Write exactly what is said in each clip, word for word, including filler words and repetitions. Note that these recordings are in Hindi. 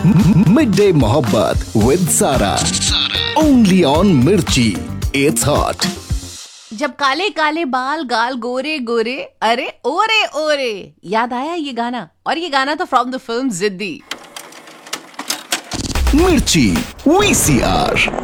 मिड डे मोहब्बत विद सारा, ओनली ऑन मिर्ची, इट्स हॉट। जब काले काले बाल गाल गोरे गोरे, अरे ओरे ओरे, याद आया ये गाना? और ये गाना तो फ्रॉम द फिल्म जिद्दी। मिर्ची VCR.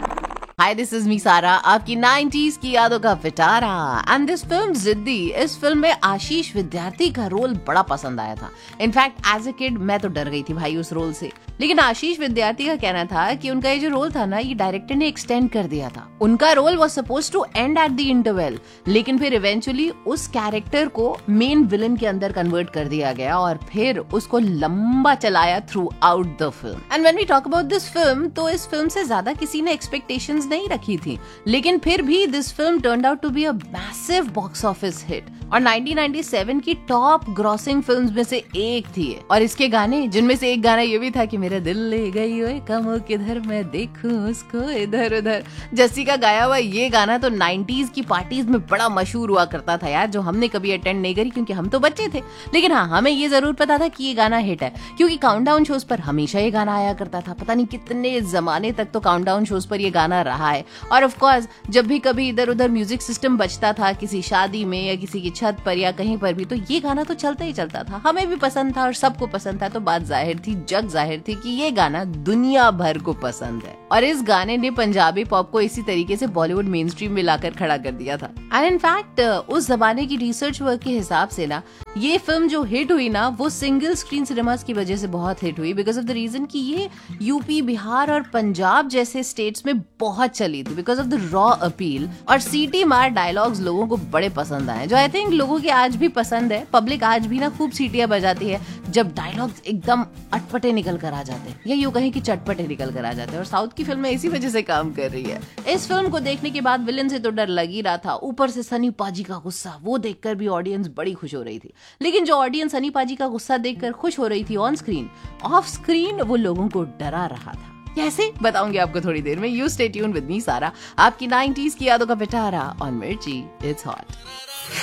Hi, this is me सारा, आपकी नाइंटीज़ की यादों का पिटारा। एंड दिस फिल्म जिद्दी, इस फिल्म में आशीष विद्यार्थी का रोल बड़ा पसंद आया था। इनफैक्ट एज ए किड मैं तो डर गई थी भाई उस रोल से, लेकिन आशीष विद्यार्थी का कहना था कि उनका ये जो रोल था ना, ये डायरेक्टर ने एक्सटेंड कर दिया था। उनका role was supposed to and at the interval, लेकिन फिर इवेंचुअली उस कैरेक्टर को मेन विलन के अंदर कन्वर्ट कर दिया गया और फिर उसको लंबा चलाया through out the film. And when we talk about this film, तो इस फिल्म से ज्यादा किसी ने एक्सपेक्टेशंस नहीं रखी थी, लेकिन फिर भी this film turned out to be a massive box office hit और नाइनटीन नाइंटी सेवन की टॉप ग्रॉसिंग फिल्म्स में से एक थी। और इसके गाने, जिनमें से एक गाना ये भी था कि मेरा दिल ले गई ओए कमो किधर मैं देखूं उसको इधर उधर, जस्सी का गाया हुआ ये गाना तो नाइंटीज़ की पार्टीज में बड़ा मशहूर हुआ करता था यार, जो हमने कभी अटेंड नहीं करी क्योंकि हम तो बच्चे थे। लेकिन हाँ, हमें ये जरूर पता था कि ये गाना हिट है, क्योंकि काउंटडाउन शोज पर हमेशा ये गाना आया करता था। पता नहीं कितने जमाने तक तो काउंटडाउन शोज पर ये गाना रहा है। और ऑफ कोर्स जब भी कभी इधर उधर म्यूजिक सिस्टम बजता था किसी शादी में या किसी की छत पर या कहीं पर भी, तो ये गाना तो चलता ही चलता था। हमें भी पसंद था और सबको पसंद था, तो बात जाहिर थी, जग जाहिर थी कि ये गाना दुनिया भर को पसंद है। और इस गाने ने पंजाबी पॉप को इसी तरीके से बॉलीवुड मेन स्ट्रीम में लाकर खड़ा कर दिया था। एंड इनफैक्ट उस जमाने की रिसर्च वर्क के हिसाब से ना, ये फिल्म जो हिट हुई ना, वो सिंगल स्क्रीन सिनेमास की वजह से बहुत हिट हुई, बिकॉज ऑफ द रीजन कि ये यूपी, बिहार और पंजाब जैसे स्टेट्स में बहुत चली थी, because of the raw appeal और सीटी मार डायलॉग्स लोगों को बड़े पसंद आए, जो आई थिंक लोगों के आज भी पसंद है। पब्लिक आज भी ना खूब सीटियां बजाती है जब डायलॉग्स एकदम अटपटे निकल कर आ जाते हैं, या यूं कहें कि चटपटे निकल कर आ जाते हैं। और साउथ की फिल्में इसी वजह से काम कर रही है। इस फिल्म को देखने के बाद विलन से तो डर लग ही रहा था, ऊपर से सनी पाजी का गुस्सा, वो देखकर भी ऑडियंस बड़ी खुश हो रही थी। लेकिन जो ऑडियंस सनी पाजी का गुस्सा देखकर खुश हो रही थी ऑन स्क्रीन, ऑफ स्क्रीन वो लोगों को डरा रहा था। कैसे, बताऊंगी आपको थोड़ी देर में। You stay tuned with me सारा, आपकी नाइंटीज़ की यादों का पिटारा ऑन मिर्ची, इट्स हॉट।